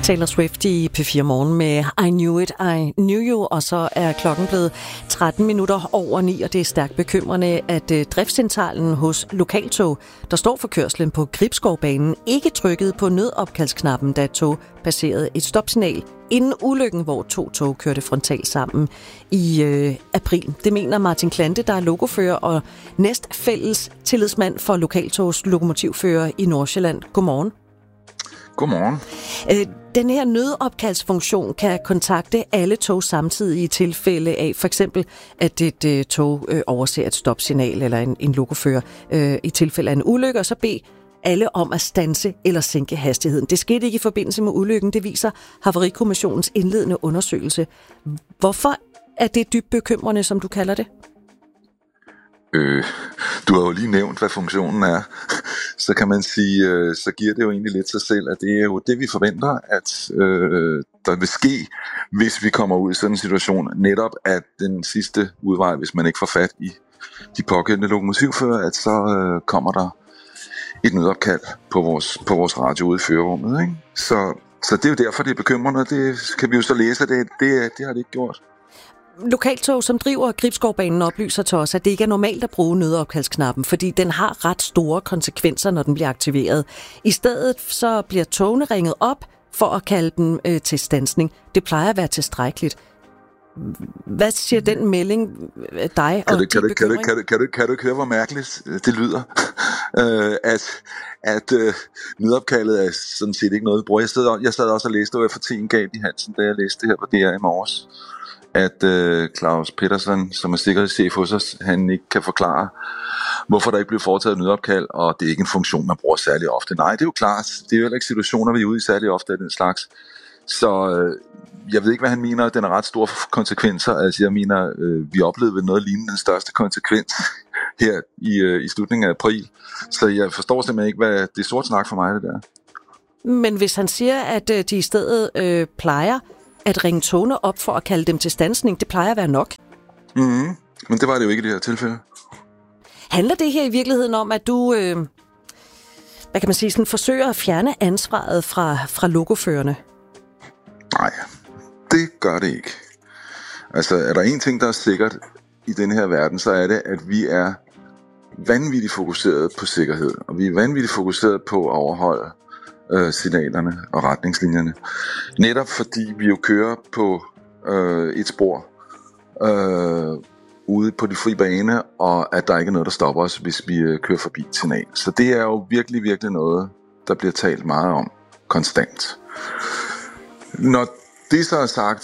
Taylor Swift i P4 Morgen med I Knew It, I Knew You, og så er klokken blevet 13 minutter over 9, og det er stærkt bekymrende, at driftscentralen hos Lokaltog, der står for kørslen på Gribskovbanen, ikke trykkede på nødopkaldsknappen, da et tog passerede et stopsignal inden ulykken, hvor 2 tog kørte frontalt sammen i april. Det mener Martin Klante, der er lokofører og næstfælles tillidsmand for Lokaltogs lokomotivfører i Nordsjælland. Godmorgen. Godmorgen. Den her nødopkaldsfunktion kan kontakte alle tog samtidig i tilfælde af for eksempel, at et tog overser et stopsignal eller en lokofører i tilfælde af en ulykke, og så bede alle om at standse eller sænke hastigheden. Det skete ikke i forbindelse med ulykken, det viser Havarikommissionens indledende undersøgelse. Hvorfor er det dybt bekymrende, som du kalder det? Du har jo lige nævnt, hvad funktionen er. Så kan man sige, så giver det jo egentlig lidt sig selv, at det er jo det, vi forventer, at der vil ske, hvis vi kommer ud i sådan en situation. Netop at den sidste udvej, hvis man ikke får fat i de pågældende lokomotivfører, at så kommer der et nødopkald på vores radio ude i førerrummet. Ikke? Så det er jo derfor, det er bekymrende. Det kan vi jo så læse, at det har det ikke gjort. Lokaltog, som driver Gribskovbanen, oplyser til os, at det ikke er normalt at bruge nødopkaldsknappen, fordi den har ret store konsekvenser, når den bliver aktiveret. I stedet så bliver togene ringet op for at kalde dem til standsning. Det plejer at være tilstrækkeligt. Hvad siger den melding dig om de bekymring? Kan du ikke høre, hvor mærkeligt det lyder? at nødopkaldet er sådan set ikke noget, vi bruger. Jeg sad også og læste, og fortiden gav i halsen, da jeg læste det her på DR i morges, at Claus Petersen, som er sikkerhedschef hos os, han ikke kan forklare, hvorfor der ikke bliver foretaget nødopkald, og det er ikke en funktion, man bruger særlig ofte. Nej, det er jo klart. Det er jo heller ikke situationer, vi er ude i særlig ofte af den slags. Så jeg ved ikke, hvad han mener. Den er ret store konsekvenser. Altså, jeg mener, vi oplevede noget lignende den største konsekvens her i slutningen af april. Så jeg forstår simpelthen ikke, hvad det er sort snak for mig, det der. Men hvis han siger, at de i stedet plejer at ringe togene op for at kalde dem til standsning, det plejer at være nok. Mm-hmm. Men det var det jo ikke i det her tilfælde. Handler det her i virkeligheden om, at du, hvad kan man sige, sådan forsøger at fjerne ansvaret fra lokoførerne? Nej, det gør det ikke. Altså, er der en ting, der er sikkert i den her verden, så er det, at vi er vanvittigt fokuseret på sikkerhed, og vi er vanvittigt fokuseret på at overholde signalerne og retningslinjerne. Netop fordi vi jo kører på et spor ude på de fri bane, og at der ikke er noget, der stopper os, hvis vi kører forbi et signal. Så det er jo virkelig, virkelig noget, der bliver talt meget om konstant. Når det så er sagt,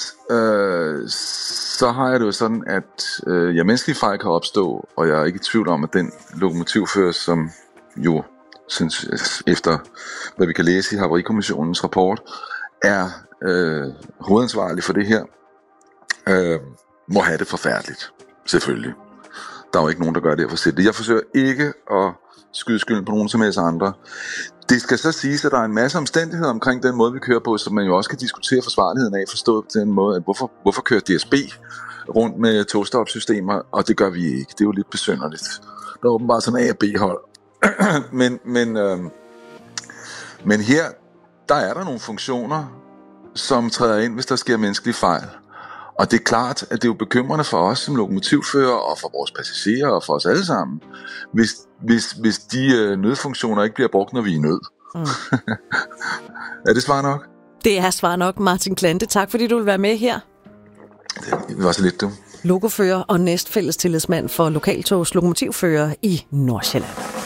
så har jeg det jo sådan, at menneskelige fejl kan opstå, og jeg er ikke i tvivl om, at den lokomotivfører, som jo synes, efter hvad vi kan læse i Havarikommissionens rapport, er hovedansvarlig for det her, må have det forfærdeligt. Selvfølgelig. Der er jo ikke nogen, der gør det her for sig. Jeg forsøger ikke at skyde skylden på nogen som helst andre. Det skal så siges, at der er en masse omstændigheder omkring den måde, vi kører på, som man jo også kan diskutere forsvarligheden af, forstået på den måde, at hvorfor kører DSB rundt med togstopsystemer, og det gør vi ikke. Det er jo lidt besynderligt. Der er åbenbart sådan A- og B-hold. men her, der er der nogle funktioner, som træder ind, hvis der sker menneskelige fejl. Og det er klart, at det er jo bekymrende for os som lokomotivfører, og for vores passagerer, og for os alle sammen, hvis de nødfunktioner ikke bliver brugt, når vi er i nød. Er det svar nok? Det er svar nok, Martin Klante. Tak fordi du vil være med her. Det var så lidt, du. Lokofører og næstfælles tillidsmand for Lokaltogs lokomotivfører i Nordsjælland.